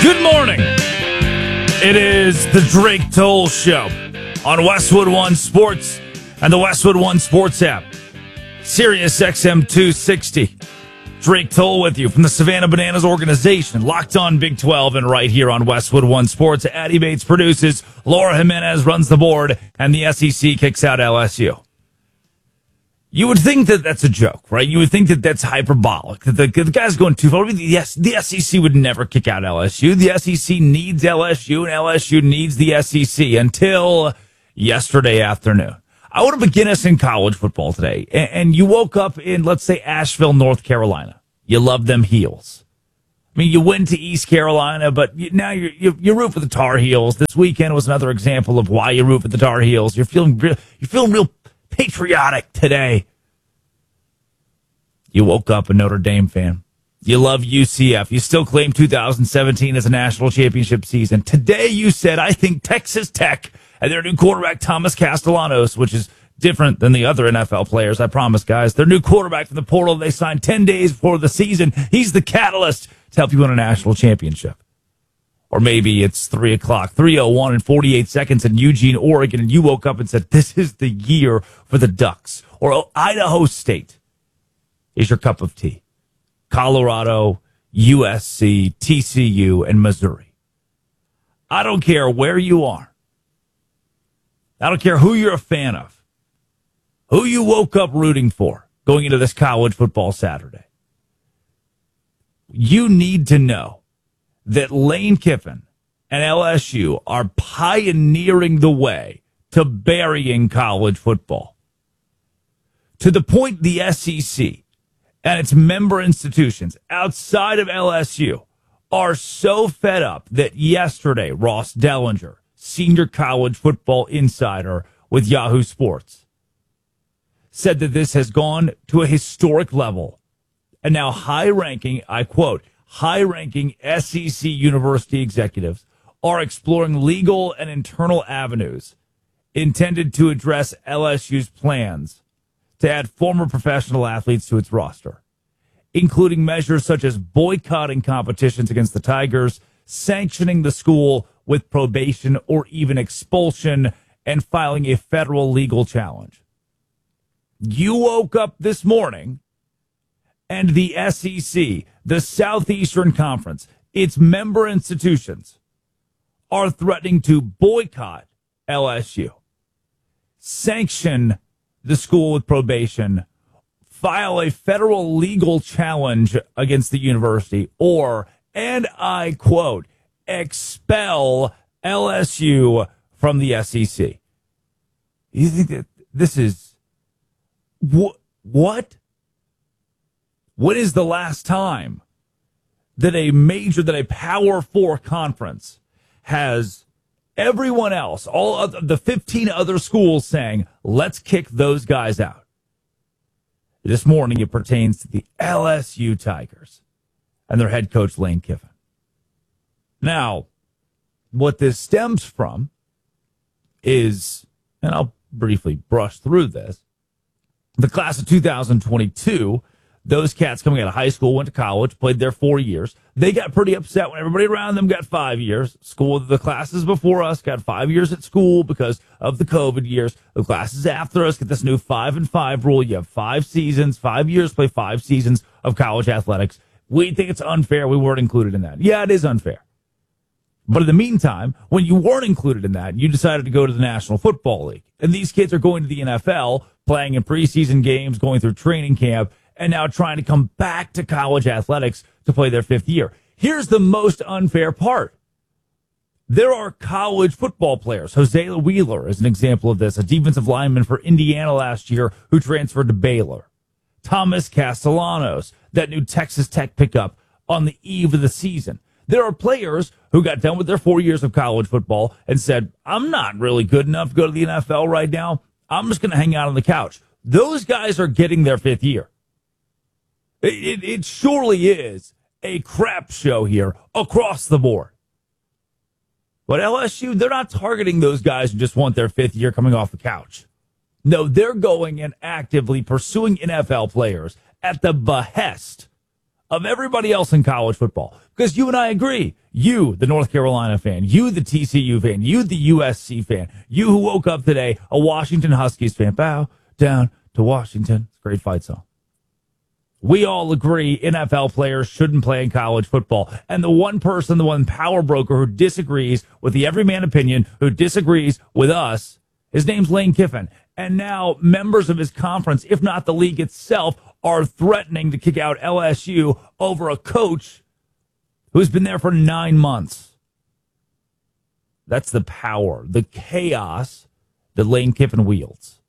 Good morning. It is the Drake Toll Show on Westwood One Sports and the Westwood One Sports app. Sirius XM 260. Drake Toll with you from the Savannah Bananas organization. Locked on Big 12 and right here on Westwood One Sports. Addie Bates produces. Laura Jimenez runs the board. And the SEC kicks out LSU. You would think that that's a joke, right? You would think that that's hyperbolic. That the guy's going too far. Yes, the SEC would never kick out LSU. The SEC needs LSU, and LSU needs the SEC until yesterday afternoon. I want to begin us in college football today. And you woke up in, let's say, Asheville, North Carolina. You love them Heels. I mean, you went to East Carolina, but now you root for the Tar Heels. This weekend was another example of why you root for the Tar Heels. You're feeling real patriotic today. You woke up a Notre Dame fan. You love UCF. You still claim 2017 as a national championship season. Today you said, I think Texas Tech and their new quarterback, Thomas Castellanos, which is different than the other NFL players, I promise, guys. Their new quarterback from the portal they signed 10 days before the season. He's the catalyst to help you win a national championship. Or maybe it's 3 o'clock, 3:01 and 48 seconds in Eugene, Oregon, and you woke up and said, this is the year for the Ducks. Or Idaho State is your cup of tea. Colorado, USC, TCU, and Missouri. I don't care where you are. I don't care who you're a fan of. Who you woke up rooting for going into this college football Saturday. You need to know that Lane Kiffin and LSU are pioneering the way to burying college football. To the point the SEC and its member institutions outside of LSU are so fed up that yesterday Ross Dellinger, senior college football insider with Yahoo Sports, said that this has gone to a historic level. And now high-ranking, I quote, high-ranking SEC university executives are exploring legal and internal avenues intended to address LSU's plans to add former professional athletes to its roster, including measures such as boycotting competitions against the Tigers, sanctioning the school with probation or even expulsion, and filing a federal legal challenge. You woke up this morning and the SEC, the Southeastern Conference, its member institutions are threatening to boycott LSU, sanction the school with probation, file a federal legal challenge against the university, or, and I quote, expel LSU from the SEC. You think that this is what? When is the last time that a Power 4 conference has everyone else, all of the 15 other schools saying, let's kick those guys out? This morning, it pertains to the LSU Tigers and their head coach, Lane Kiffin. Now, what this stems from is, and I'll briefly brush through this, the class of 2022, those cats coming out of high school, went to college, played there 4 years. They got pretty upset when everybody around them got 5 years. The classes before us got 5 years at school because of the COVID years. The classes after us get this new 5-and-5 rule. You have 5 seasons, 5 years, play 5 seasons of college athletics. We think it's unfair. We weren't included in that. Yeah, it is unfair. But in the meantime, when you weren't included in that, you decided to go to the National Football League. And these kids are going to the NFL, playing in preseason games, going through training camp, and now trying to come back to college athletics to play their 5th year. Here's the most unfair part. There are college football players. Hosea Wheeler is an example of this, a defensive lineman for Indiana last year who transferred to Baylor. Thomas Castellanos, that new Texas Tech pickup on the eve of the season. There are players who got done with their 4 years of college football and said, I'm not really good enough to go to the NFL right now. I'm just going to hang out on the couch. Those guys are getting their 5th year. It surely is a crap show here across the board. But LSU, they're not targeting those guys who just want their 5th year coming off the couch. No, they're going and actively pursuing NFL players at the behest of everybody else in college football. Because you and I agree. You, the North Carolina fan, you, the TCU fan, you, the USC fan, you who woke up today, a Washington Huskies fan, bow down to Washington. It's a great fight song. We all agree NFL players shouldn't play in college football. And the one power broker who disagrees with the everyman opinion, who disagrees with us, his name's Lane Kiffin. And now members of his conference, if not the league itself, are threatening to kick out LSU over a coach who's been there for 9 months. That's the power, the chaos that Lane Kiffin wields.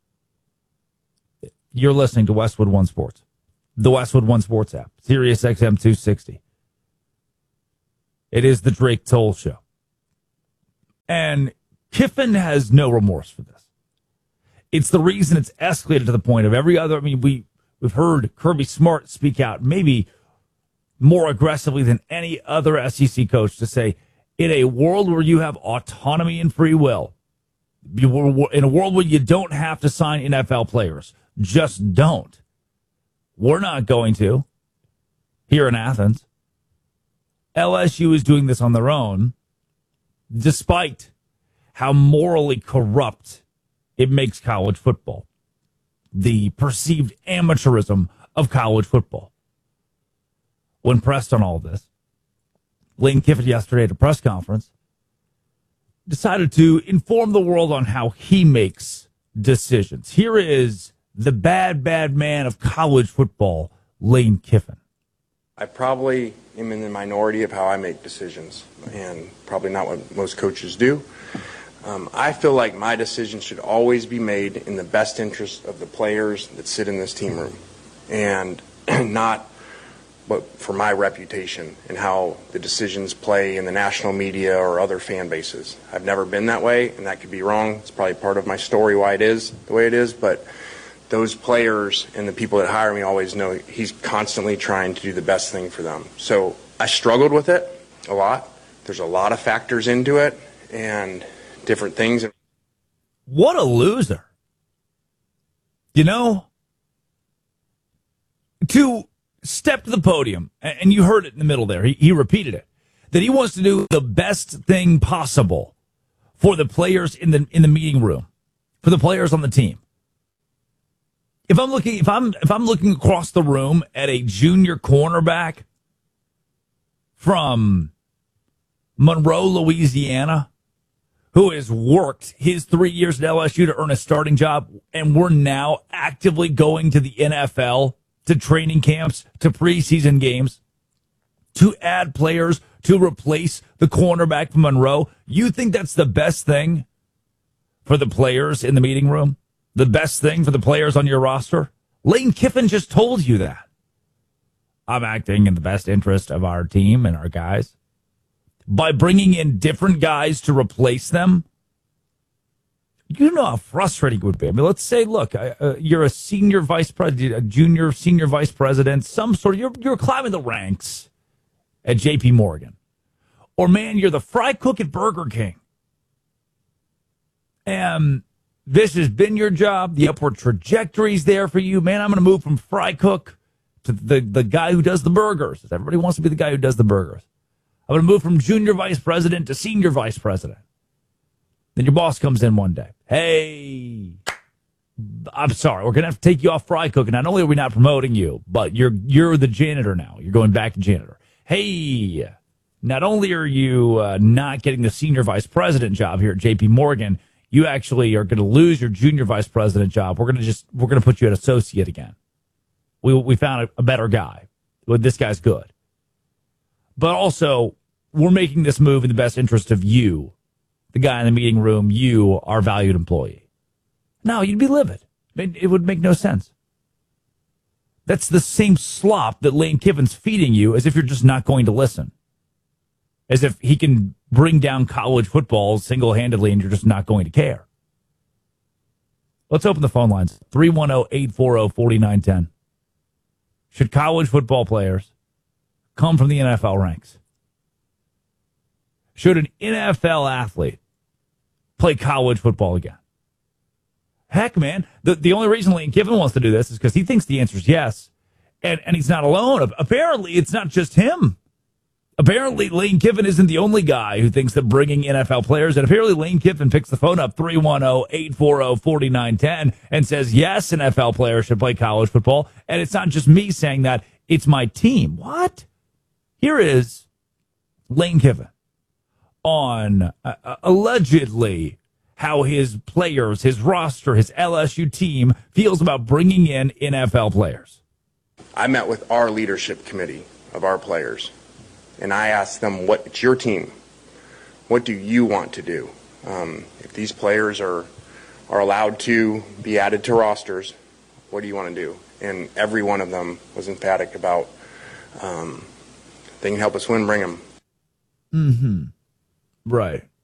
You're listening to Westwood One Sports. The Westwood One Sports app, Sirius XM 260. It is the Drake Toll Show. And Kiffin has no remorse for this. It's the reason it's escalated to the point of every other. I mean, we've heard Kirby Smart speak out maybe more aggressively than any other SEC coach to say, in a world where you have autonomy and free will, in a world where you don't have to sign NFL players, just don't. We're not going to here in Athens. LSU is doing this on their own, despite how morally corrupt it makes college football. The perceived amateurism of college football. When pressed on all this, Lane Kiffin yesterday at a press conference decided to inform the world on how he makes decisions. Here is the bad man of college football, Lane Kiffin. I probably am in the minority of how I make decisions, and probably not what most coaches do. I feel like my decisions should always be made in the best interest of the players that sit in this team room, and not but for my reputation and how the decisions play in the national media or other fan bases. I've never been that way, and that could be wrong. It's probably part of my story why it is the way it is, but those players and the people that hire me always know he's constantly trying to do the best thing for them. So I struggled with it a lot. There's a lot of factors into it and different things. What a loser. You know, to step to the podium, and you heard it in the middle there, he repeated it, that he wants to do the best thing possible for the players in the meeting room, for the players on the team. If I'm looking across the room at a junior cornerback from Monroe, Louisiana, who has worked his 3 years at LSU to earn a starting job, and we're now actively going to the NFL, to training camps, to preseason games, to add players to replace the cornerback from Monroe, you think that's the best thing for the players in the meeting room? The best thing for the players on your roster? Lane Kiffin just told you that. I'm acting in the best interest of our team and our guys. By bringing in different guys to replace them, you know how frustrating it would be. I mean, let's say, look, you're a senior vice president, a junior senior vice president, some sort of, you're climbing the ranks at JP Morgan. Or, man, you're the fry cook at Burger King. And this has been your job. The upward trajectory's there for you. Man, I'm going to move from fry cook to the guy who does the burgers. Everybody wants to be the guy who does the burgers. I'm going to move from junior vice president to senior vice president. Then your boss comes in one day. Hey, I'm sorry. We're going to have to take you off fry cooking. Not only are we not promoting you, but you're the janitor now. You're going back to janitor. Hey, not only are you not getting the senior vice president job here at JP Morgan, you actually are going to lose your junior vice president job. We're going to put you at associate again. We found a better guy. Well, this guy's good. But also, we're making this move in the best interest of you, the guy in the meeting room, you, our valued employee. No, you'd be livid. It would make no sense. That's the same slop that Lane Kiffin's feeding you, as if you're just not going to listen. As if he can bring down college football single-handedly and you're just not going to care. Let's open the phone lines. 310-840-4910. Should college football players come from the NFL ranks? Should an NFL athlete play college football again? Heck, man, the only reason Lane Kiffin wants to do this is because he thinks the answer is yes. And he's not alone. Apparently, it's not just him. Apparently, Lane Kiffin isn't the only guy who thinks that bringing NFL players, and apparently Lane Kiffin picks the phone up 310-840-4910 and says, yes, NFL players should play college football. And it's not just me saying that, it's my team. What? Here is Lane Kiffin on allegedly how his players, his roster, his LSU team feels about bringing in NFL players. I met with our leadership committee of our players, and I asked them, it's your team. What do you want to do? If these players are allowed to be added to rosters, what do you want to do? And every one of them was emphatic about they can help us win, bring them. Mm-hmm. Right.